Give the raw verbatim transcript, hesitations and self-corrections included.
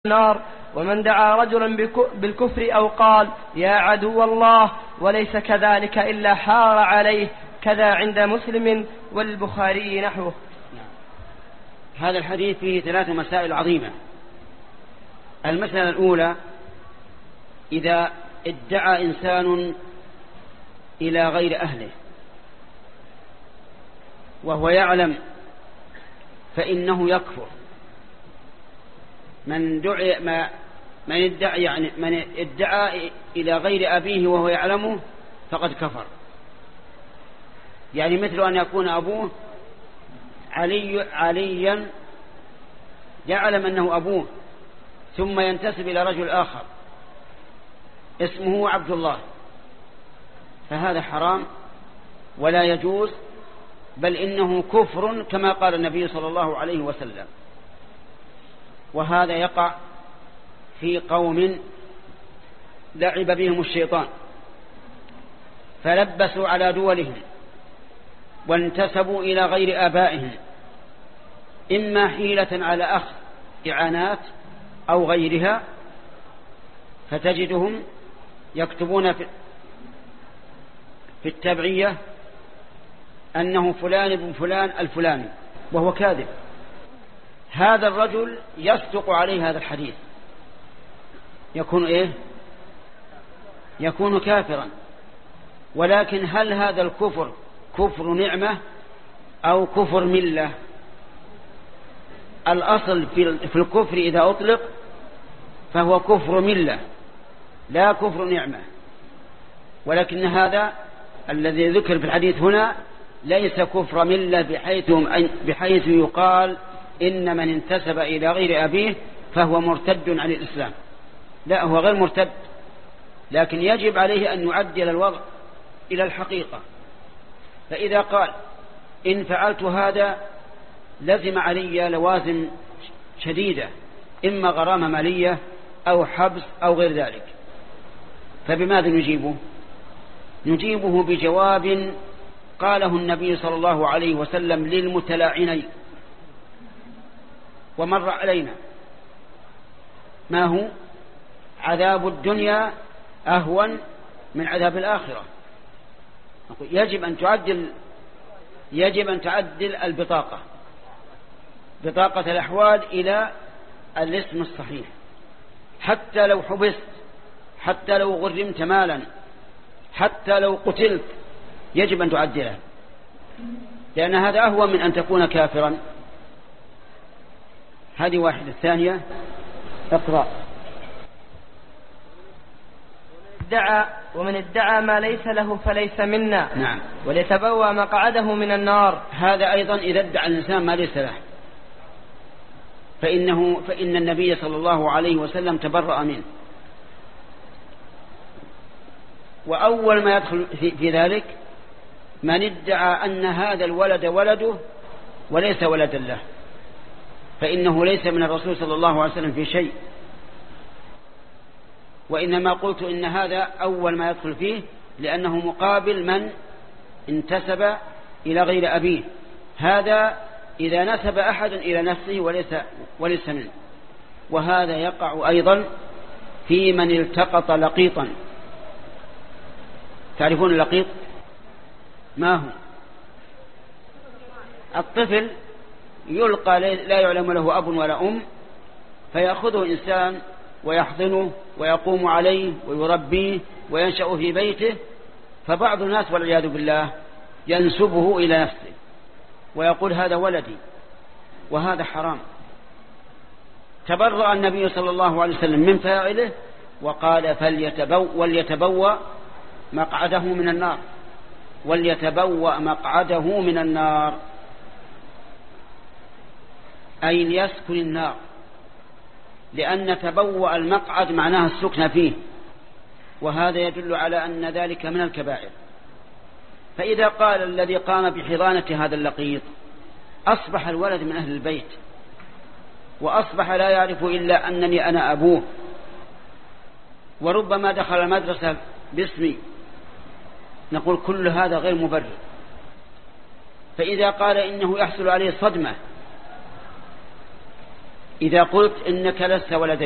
النار. ومن دعا رجلا بالكفر أو قال يا عدو الله وليس كذلك إلا حار عليه، كذا عند مسلم والبخاري نحوه. هذا الحديث فيه ثلاث مسائل عظيمة. المسألة الأولى: إذا ادعى إنسان إلى غير أهله وهو يعلم فإنه يكفر. من دعي ما من ادعى يعني من ادعى إلى غير أبيه وهو يعلمه فقد كفر. يعني مثل أن يكون أبوه علي عليا يعلم أنه أبوه ثم ينتسب إلى رجل آخر اسمه عبد الله، فهذا حرام ولا يجوز، بل إنه كفر كما قال النبي صلى الله عليه وسلم. وهذا يقع في قوم لعب بهم الشيطان فلبسوا على دولهم وانتسبوا إلى غير آبائهم، إما حيلة على أخذ إعانات أو غيرها، فتجدهم يكتبون في التبعية أنه فلان ابن فلان الفلاني وهو كاذب. هذا الرجل يصدق عليه هذا الحديث، يكون إيه؟ يكون كافرا. ولكن هل هذا الكفر كفر نعمة أو كفر ملة؟ الأصل في الكفر إذا أطلق فهو كفر ملة لا كفر نعمة. ولكن هذا الذي ذكر في الحديث هنا ليس كفر ملة بحيث, بحيث يقال إن من انتسب إلى غير أبيه فهو مرتد عن الإسلام، لا، هو غير مرتد، لكن يجب عليه أن يعدل الوضع إلى الحقيقة. فإذا قال إن فعلت هذا لزم علي لوازم شديدة، إما غرامة مالية أو حبس أو غير ذلك، فبماذا نجيبه؟ نجيبه بجواب قاله النبي صلى الله عليه وسلم للمتلاعنين ومر علينا: ما هو؟ عذاب الدنيا أهون من عذاب الآخرة. يجب أن تعدل يجب أن تعدل البطاقة بطاقة الأحوال إلى الاسم الصحيح، حتى لو حبست، حتى لو غرمت مالا، حتى لو قتلت، يجب أن تعدلها، لأن هذا أهون من أن تكون كافرا. هذه واحدة. الثانية: اقرأ. ادعى ومن ادعى ما ليس له فليس منا. نعم. وليتبوأ مقعده من النار. هذا أيضا إذا ادعى الإنسان ما ليس له فإنه فإن النبي صلى الله عليه وسلم تبرأ منه. وأول ما يدخل في ذلك من ادعى أن هذا الولد ولده وليس ولدا له، فإنه ليس من الرسول صلى الله عليه وسلم في شيء. وإنما قلت إن هذا أول ما يدخل فيه لأنه مقابل من انتسب إلى غير أبيه. هذا إذا نسب أحد إلى نفسه وليس, وليس منه. وهذا يقع أيضا في من التقط لقيطا. تعرفون اللقيط ما هو؟ الطفل يلقى لا يعلم له أب ولا أم، فيأخذه إنسان ويحضنه ويقوم عليه ويربيه وينشأ في بيته، فبعض الناس والعياذ بالله ينسبه إلى نفسه ويقول هذا ولدي، وهذا حرام. تبرأ النبي صلى الله عليه وسلم من فاعله وقال فليتبوأ وليتبوأ مقعده من النار، وليتبوأ مقعده من النار، أي ليسكن النار، لأن تبوأ المقعد معناها السكن فيه، وهذا يدل على أن ذلك من الكبائر. فإذا قال الذي قام بحضانة هذا اللقيط أصبح الولد من أهل البيت، وأصبح لا يعرف إلا أنني أنا أبوه، وربما دخل المدرسة باسمي، نقول كل هذا غير مبرر. فإذا قال إنه يحصل عليه صدمة إذا قلت إنك لست ولد